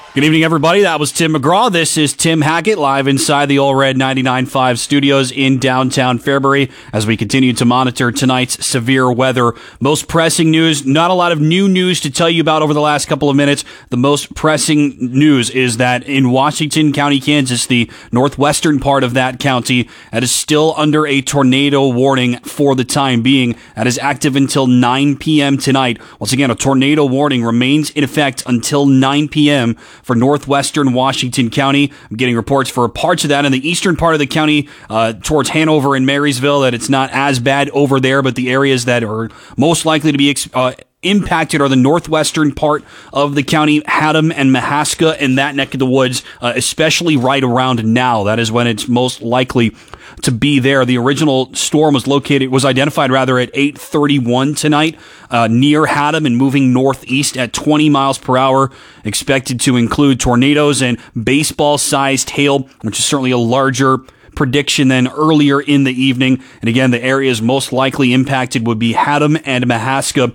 Good evening, everybody. That was Tim McGraw. This is Tim Hackett, live inside the All Red 99.5 studios in downtown Fairbury as we continue to monitor tonight's severe weather. Most pressing news, not a lot of new news to tell you about over the last couple of minutes. The most pressing news is that in Washington County, Kansas, the northwestern part of that county, that is still under a tornado warning for the time being. That is active until 9 p.m. tonight. Once again, a tornado warning remains in effect until 9 p.m. for northwestern Washington County. I'm getting reports for parts of that in the eastern part of the county towards Hanover and Marysville that it's not as bad over there, but the areas that are most likely to be impacted are the northwestern part of the county, Haddam and Mahaska, and that neck of the woods, especially right around now. That is when it's most likely to be there. The original storm was identified at 8:31 tonight near Haddam and moving northeast at 20 miles per hour, expected to include tornadoes and baseball-sized hail, which is certainly a larger prediction than earlier in the evening. And again, the areas most likely impacted would be Haddam and Mahaska.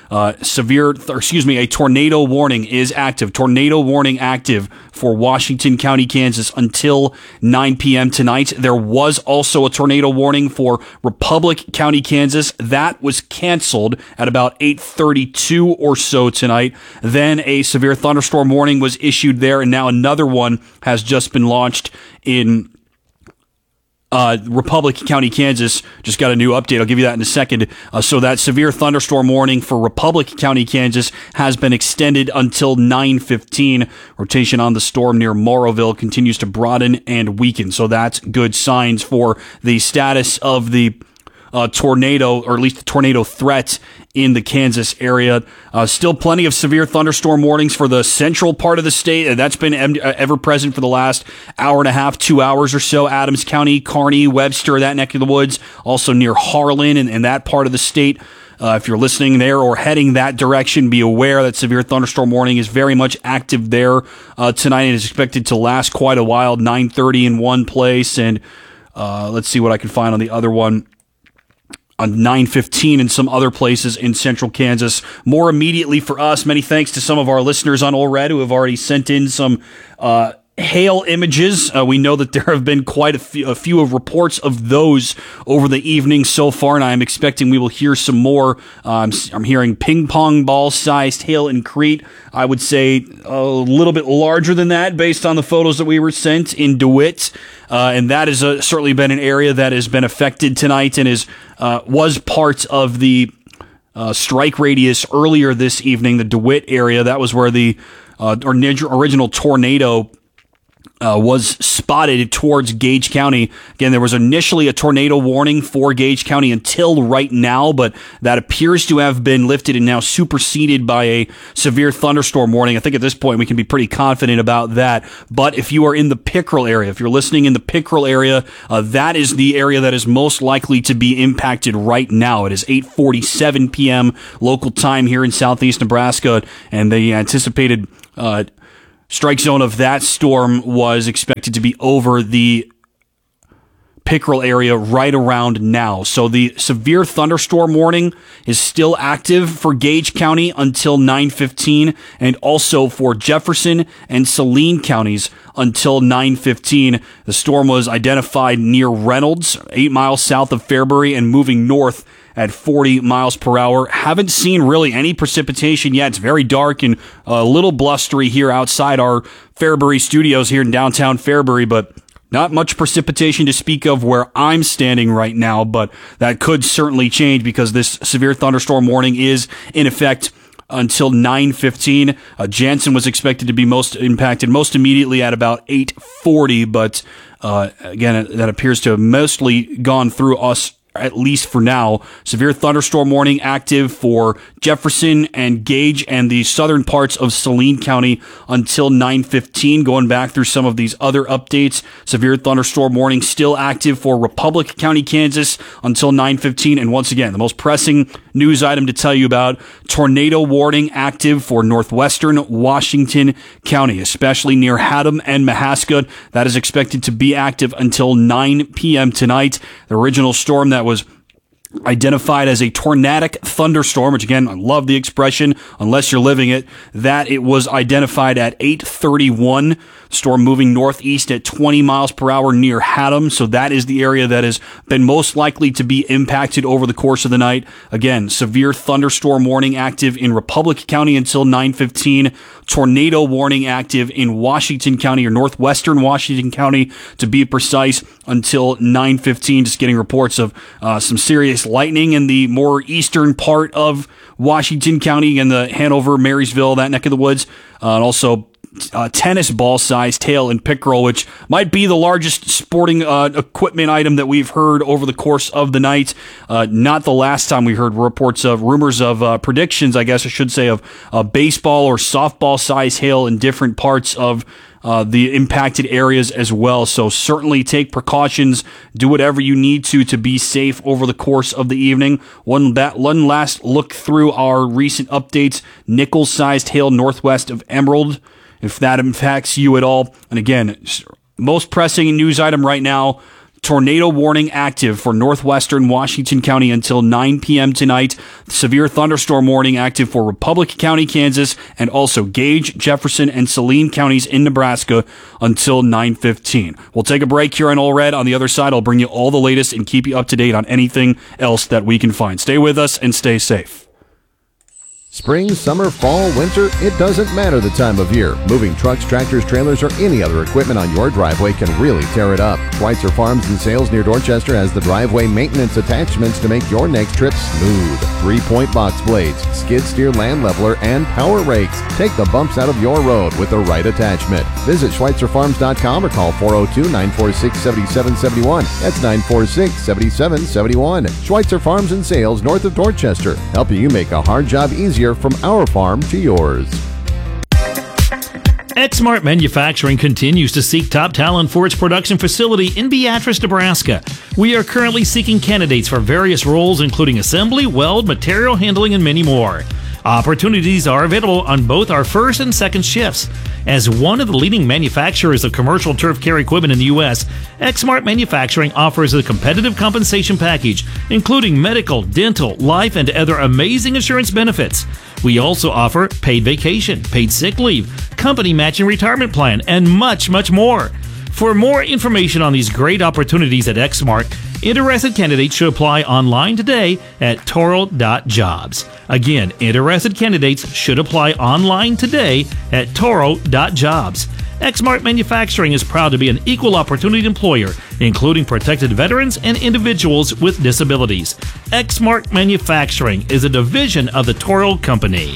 A tornado warning is active. Tornado warning active for Washington County, Kansas until 9 p.m. tonight. There was also a tornado warning for Republic County, Kansas. That was canceled at about 8:32 or so tonight. Then a severe thunderstorm warning was issued there, and now another one has just been launched in Republic County, Kansas. Just got a new update. I'll give you that in a second. So that severe thunderstorm warning for Republic County, Kansas has been extended until 9:15. Rotation on the storm near Morrowville continues to broaden and weaken. So that's good signs for the status of the tornado, or at least the tornado threat in the Kansas area. Still plenty of severe thunderstorm warnings for the central part of the state. That's been ever present for the last hour and a half, 2 hours or so. Adams County, Kearney, Webster, that neck of the woods, also near Harlan and that part of the state. If you're listening there or heading that direction, be aware that severe thunderstorm warning is very much active there tonight and is expected to last quite a while. 9:30 in one place, and let's see what I can find on the other one. On 9:15 in some other places in central Kansas. More immediately for us, many thanks to some of our listeners on All Red who have already sent in some hail images. We know that there have been quite a few of reports of those over the evening so far, and I'm expecting we will hear some more. I'm hearing ping pong ball sized hail in Crete. I would say a little bit larger than that based on the photos that we were sent in DeWitt. And that has certainly been an area that has been affected tonight and was part of the strike radius earlier this evening, the DeWitt area. That was where the original tornado was spotted towards Gage County. Again, there was initially a tornado warning for Gage County until right now, but that appears to have been lifted and now superseded by a severe thunderstorm warning. I think at this point we can be pretty confident about that. But if you are in the Pickerel area, if you're listening in the Pickerel area, that is the area that is most likely to be impacted right now. It is 8:47 p.m. local time here in southeast Nebraska, and the anticipated strike zone of that storm was expected to be over the Pickerel area right around now. So the severe thunderstorm warning is still active for Gage County until 9:15, and also for Jefferson and Saline counties until 9:15. The storm was identified near Reynolds, 8 miles south of Fairbury, and moving north at 40 miles per hour. Haven't seen really any precipitation yet. It's very dark and a little blustery here outside our Fairbury studios here in downtown Fairbury, but not much precipitation to speak of where I'm standing right now, but that could certainly change because this severe thunderstorm warning is in effect until 9:15. Jansen was expected to be most impacted most immediately at about 8:40, but again, that appears to have mostly gone through us, at least for now. Severe thunderstorm warning active for Jefferson and Gage and the southern parts of Saline County until 9:15. Going back through some of these other updates, severe thunderstorm warning still active for Republic County, Kansas until 9:15. And once again, the most pressing news item to tell you about, tornado warning active for northwestern Washington County, especially near Haddam and Mahaska. That is expected to be active until 9 p.m. tonight. The original storm that was identified as a tornadic thunderstorm, which again, I love the expression, unless you're living it, that it was identified at 8:31. Storm moving northeast at 20 miles per hour near Haddam. So that is the area that has been most likely to be impacted over the course of the night. Again, severe thunderstorm warning active in Republic County until 9:15. Tornado warning active in Washington County, or northwestern Washington County to be precise, until 9:15. Just getting reports of some serious lightning in the more eastern part of Washington County and the Hanover, Marysville, that neck of the woods. And also tennis ball sized hail in Pickerel, which might be the largest sporting equipment item that we've heard over the course of the night. Not the last time we heard rumors of predictions, I guess I should say, of baseball or softball size hail in different parts of the impacted areas as well. So certainly take precautions, do whatever you need to be safe over the course of the evening. One last look through our recent updates. Nickel-sized hail northwest of Emerald, if that impacts you at all. And again, most pressing news item right now, tornado warning active for northwestern Washington County until 9 p.m. tonight. Severe thunderstorm warning active for Republic County, Kansas, and also Gage, Jefferson, and Saline counties in Nebraska until 9:15. We'll take a break here on All Red. On the other side, I'll bring you all the latest and keep you up to date on anything else that we can find. Stay with us and stay safe. Spring, summer, fall, winter, it doesn't matter the time of year. Moving trucks, tractors, trailers, or any other equipment on your driveway can really tear it up. Schweitzer Farms and Sales near Dorchester has the driveway maintenance attachments to make your next trip smooth. 3-point box blades, skid steer land leveler, and power rakes. Take the bumps out of your road with the right attachment. Visit SchweitzerFarms.com or call 402-946-7771. That's 946-7771. Schweitzer Farms and Sales north of Dorchester, helping you make a hard job easier from our farm to yours. Exmart Manufacturing continues to seek top talent for its production facility in Beatrice, Nebraska. We are currently seeking candidates for various roles, including assembly, weld, material handling, and many more. Opportunities are available on both our first and second shifts. As one of the leading manufacturers of commercial turf care equipment in the U.S., Exmart Manufacturing offers a competitive compensation package, including medical, dental, life, and other amazing insurance benefits. We also offer paid vacation, paid sick leave, company matching retirement plan, and much, much more. For more information on these great opportunities at Exmart, interested candidates should apply online today at toro.jobs. Again, interested candidates should apply online today at toro.jobs. Exmart Manufacturing is proud to be an equal opportunity employer, including protected veterans and individuals with disabilities. Exmart Manufacturing is a division of the Toro Company.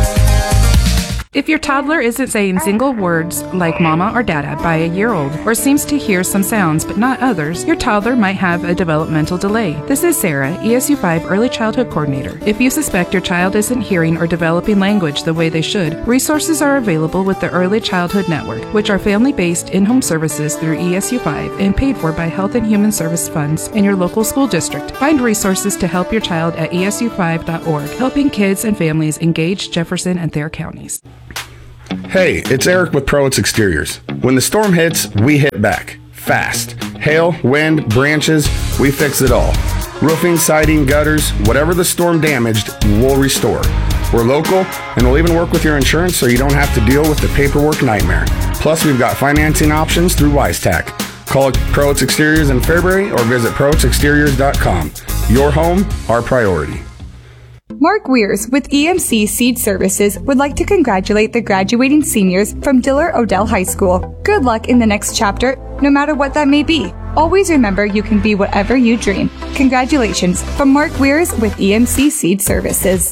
If your toddler isn't saying single words like mama or dada by a year old, or seems to hear some sounds but not others, your toddler might have a developmental delay. This is Sarah, ESU5 Early Childhood Coordinator. If you suspect your child isn't hearing or developing language the way they should, resources are available with the Early Childhood Network, which are family-based in-home services through ESU5 and paid for by Health and Human Service funds in your local school district. Find resources to help your child at esu5.org, helping kids and families in Gage, Jefferson, and Thayer counties. Hey, it's Eric with Proitz Exteriors. When the storm hits, we hit back. Fast. Hail, wind, branches, we fix it all. Roofing, siding, gutters, whatever the storm damaged, we'll restore. We're local, and we'll even work with your insurance so you don't have to deal with the paperwork nightmare. Plus, we've got financing options through WiseTac. Call Proitz Exteriors in Fairbury or visit ProitzExteriors.com. Your home, our priority. Mark Weirs with EMC Seed Services would like to congratulate the graduating seniors from Diller Odell High School. Good luck in the next chapter, no matter what that may be. Always remember you can be whatever you dream. Congratulations from Mark Weirs with EMC Seed Services.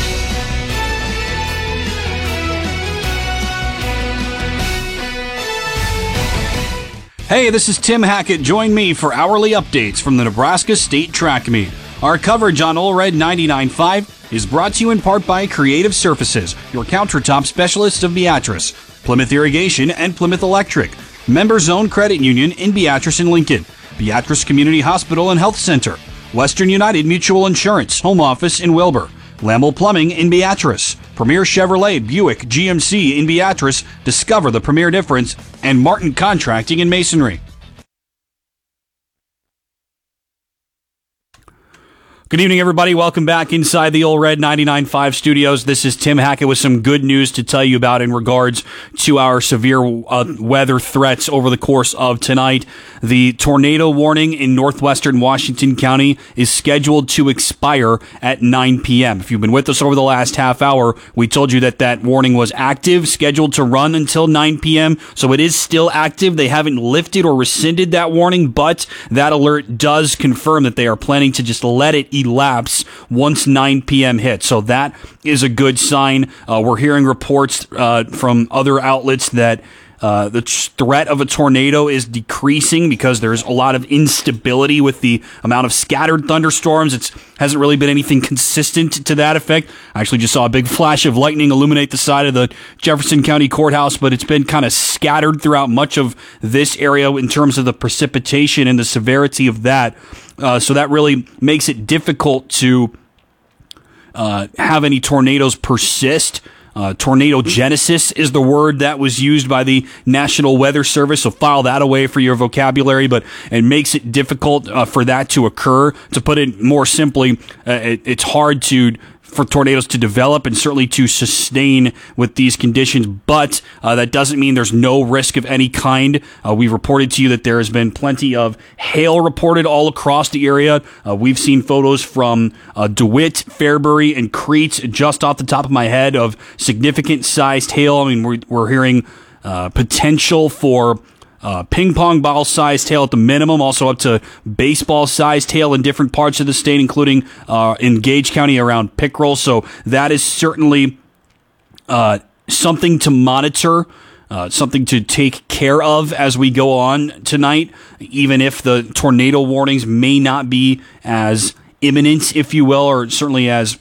Hey, this is Tim Hackett. Join me for hourly updates from the Nebraska State Track Meet. Our coverage on All Red 99.5 is brought to you in part by Creative Surfaces, your countertop specialists of Beatrice, Plymouth Irrigation, and Plymouth Electric, Members Owned Credit Union in Beatrice and Lincoln, Beatrice Community Hospital and Health Center, Western United Mutual Insurance, Home Office in Wilbur, Lamel Plumbing in Beatrice, Premier Chevrolet Buick GMC in Beatrice, discover the premier difference, and Martin Contracting in Masonry. Good evening, everybody. Welcome back inside the Old Red 99.5 studios. This is Tim Hackett with some good news to tell you about in regards to our severe weather threats over the course of tonight. The tornado warning in northwestern Washington County is scheduled to expire at 9 p.m. If you've been with us over the last half hour, we told you that that warning was active, scheduled to run until 9 p.m., so it is still active. They haven't lifted or rescinded that warning, but that alert does confirm that they are planning to just let it elapse once 9 p.m. hits. So that is a good sign. We're hearing reports from other outlets that the threat of a tornado is decreasing because there's a lot of instability with the amount of scattered thunderstorms. It hasn't really been anything consistent to that effect. I actually just saw a big flash of lightning illuminate the side of the Jefferson County Courthouse, but it's been kind of scattered throughout much of this area in terms of the precipitation and the severity of that. So that really makes it difficult to have any tornadoes persist. Tornado genesis is the word that was used by the National Weather Service, so file that away for your vocabulary, but it makes it difficult for that to occur. To put it more simply, it's hard for tornadoes to develop and certainly to sustain with these conditions, but that doesn't mean there's no risk of any kind. We've reported to you that there has been plenty of hail reported all across the area. We've seen photos from DeWitt, Fairbury, and Crete, just off the top of my head, of significant sized hail. I mean, we're hearing potential for ping pong ball sized hail at the minimum, also up to baseball sized hail in different parts of the state, including in Gage County around Pickrell. So that is certainly something to monitor, something to take care of as we go on tonight, even if the tornado warnings may not be as imminent, if you will, or certainly as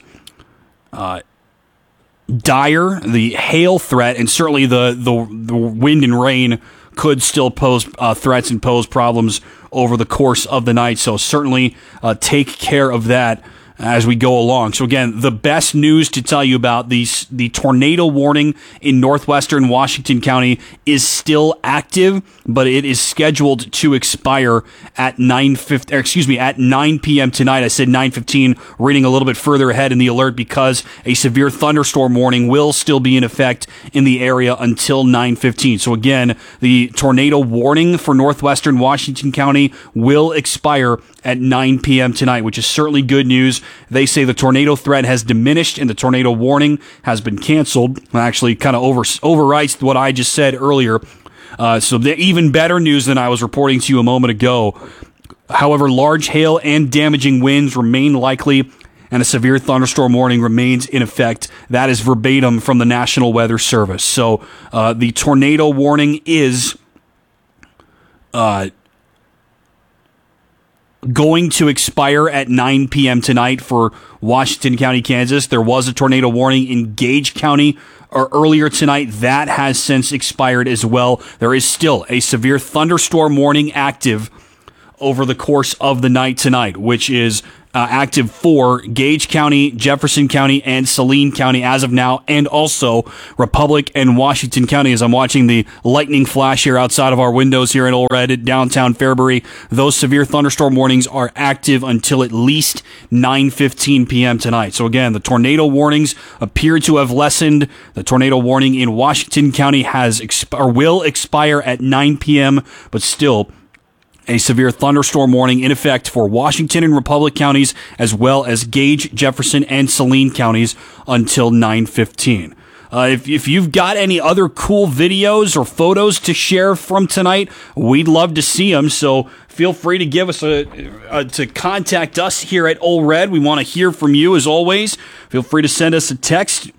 dire. The hail threat and certainly the wind and rain could still pose threats and pose problems over the course of the night. So certainly take care of that as we go along. So again, the best news to tell you about the tornado warning in northwestern Washington County is still active, but it is scheduled to expire at 9 p.m. tonight. I said 9:15, reading a little bit further ahead in the alert because a severe thunderstorm warning will still be in effect in the area until 9:15. So again, the tornado warning for northwestern Washington County will expire at 9 p.m. tonight, which is certainly good news. They say the tornado threat has diminished and the tornado warning has been canceled. Actually, kind of overwrites what I just said earlier. So even better news than I was reporting to you a moment ago. However, large hail and damaging winds remain likely, and a severe thunderstorm warning remains in effect. That is verbatim from the National Weather Service. So the tornado warning is going to expire at 9 p.m. tonight for Washington County, Kansas. There was a tornado warning in Gage County earlier tonight. That has since expired as well. There is still a severe thunderstorm warning active over the course of the night tonight, which is active for Gage County, Jefferson County, and Saline County as of now, and also Republic and Washington County. As I'm watching the lightning flash here outside of our windows here in Old Red at downtown Fairbury, those severe thunderstorm warnings are active until at least 9:15 p.m. tonight. So again, the tornado warnings appear to have lessened. The tornado warning in Washington County will expire at 9 p.m., but still a severe thunderstorm warning in effect for Washington and Republic counties, as well as Gage, Jefferson, and Saline counties until 9:15. If you've got any other cool videos or photos to share from tonight, we'd love to see them. So feel free to give us to contact us here at Old Red. We want to hear from you as always. Feel free to send us a text.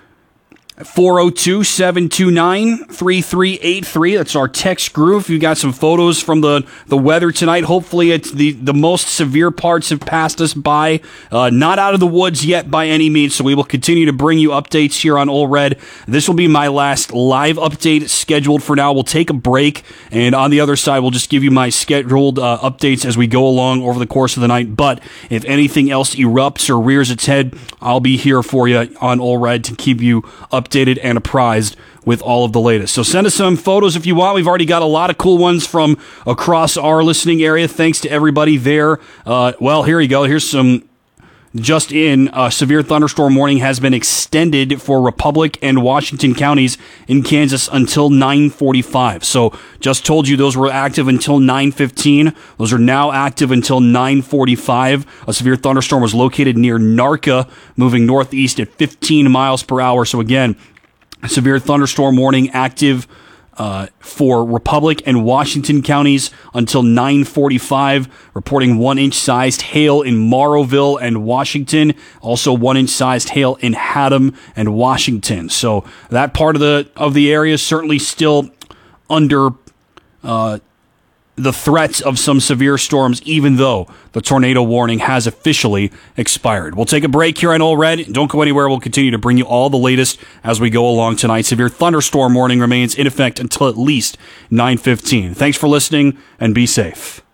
402-729-3383. That's our text group. If you got some photos from the weather tonight, hopefully it's the most severe parts have passed us by. Not out of the woods yet by any means, so we will continue to bring you updates here on Old Red. This will be my last live update scheduled for now. We'll take a break, and on the other side, we'll just give you my scheduled updates as we go along over the course of the night. But if anything else erupts or rears its head, I'll be here for you on Old Red to keep you updated and apprised with all of the latest. So send us some photos if you want. We've already got a lot of cool ones from across our listening area. Thanks to everybody there. Well, here you go. Here's some just in, a severe thunderstorm warning has been extended for Republic and Washington counties in Kansas until 9:45. So just told you those were active until 9:15. Those are now active until 9:45. A severe thunderstorm was located near Narca, moving northeast at 15 miles per hour. So again, a severe thunderstorm warning active for Republic and Washington counties until 9:45, reporting 1-inch sized hail in Morrowville and Washington, also 1-inch sized hail in Haddam and Washington. So that part of the area is certainly still under the threats of some severe storms, even though the tornado warning has officially expired. We'll take a break here on All Red. Don't go anywhere. We'll continue to bring you all the latest as we go along tonight. Severe thunderstorm warning remains in effect until at least 9:15. Thanks for listening, and be safe.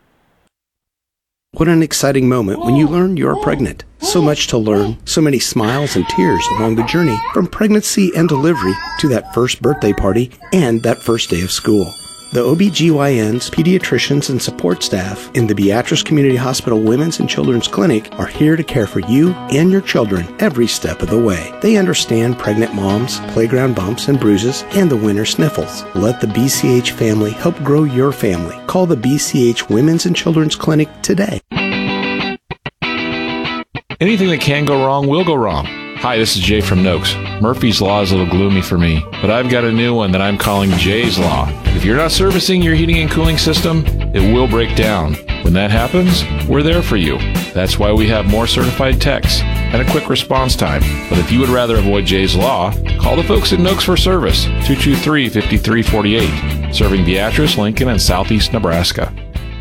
What an exciting moment when you learn you're pregnant. So much to learn, so many smiles and tears along the journey from pregnancy and delivery to that first birthday party and that first day of school. The OBGYNs, pediatricians, and support staff in the Beatrice Community Hospital Women's and Children's Clinic are here to care for you and your children every step of the way. They understand pregnant moms, playground bumps and bruises, and the winter sniffles. Let the BCH family help grow your family. Call the BCH Women's and Children's Clinic today. Anything that can go wrong will go wrong. Hi, this is Jay from Noakes. Murphy's Law is a little gloomy for me, but I've got a new one that I'm calling Jay's Law. If you're not servicing your heating and cooling system, it will break down. When that happens, we're there for you. That's why we have more certified techs and a quick response time. But if you would rather avoid Jay's Law, call the folks at Noakes for service, 223-5348, serving Beatrice, Lincoln, and southeast Nebraska.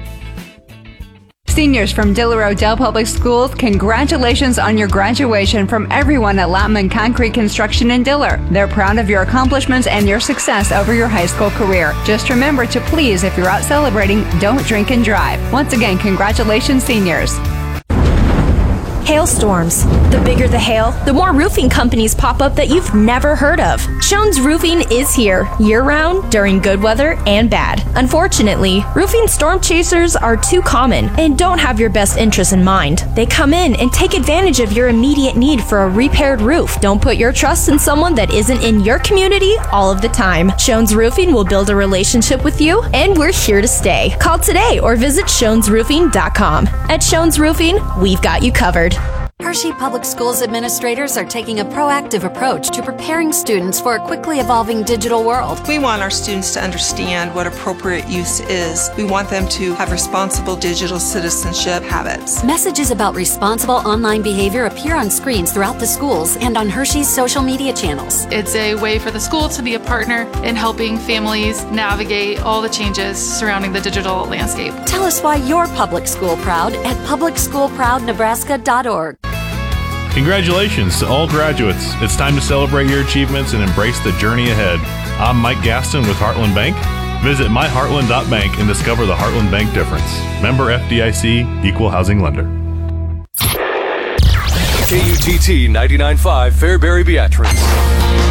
Seniors from Diller Odell Public Schools, congratulations on your graduation from everyone at Latman Concrete Construction in Diller. They're proud of your accomplishments and your success over your high school career. Just remember to please, if you're out celebrating, don't drink and drive. Once again, congratulations, seniors. Hailstorms. The bigger the hail, the more roofing companies pop up that you've never heard of. Schoen's Roofing is here year-round during good weather and bad. Unfortunately, roofing storm chasers are too common and don't have your best interests in mind. They come in and take advantage of your immediate need for a repaired roof. Don't put your trust in someone that isn't in your community all of the time. Schoen's Roofing will build a relationship with you, and we're here to stay. Call today or visit SchoensRoofing.com. At Schoen's Roofing, we've got you covered. Hershey Public Schools administrators are taking a proactive approach to preparing students for a quickly evolving digital world. We want our students to understand what appropriate use is. We want them to have responsible digital citizenship habits. Messages about responsible online behavior appear on screens throughout the schools and on Hershey's social media channels. It's a way for the school to be a partner in helping families navigate all the changes surrounding the digital landscape. Tell us why you're public school proud at publicschoolproudnebraska.org. Congratulations to all graduates. It's time to celebrate your achievements and embrace the journey ahead. I'm Mike Gaston with Heartland Bank. Visit myheartland.bank and discover the Heartland Bank difference. Member FDIC, Equal Housing Lender. KUTT 99.5 Fairbury Beatrice.